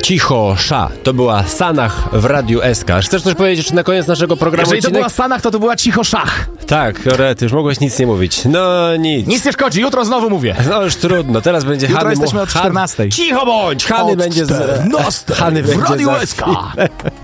Cicho Sza. To była Sanach w Radiu SK. Chcesz coś powiedzieć jeszcze na koniec naszego programu? Jeżeli to była Sanach, to była Cicho Szach. Tak, Rety, już mogłeś nic nie mówić. No nic. Nic nie szkodzi, jutro znowu mówię. No już trudno, teraz będzie Jutro Hany. jesteśmy od 14. Cicho bądź! Hany od będzie 14 Hany w będzie Radiu za SK. chwilę.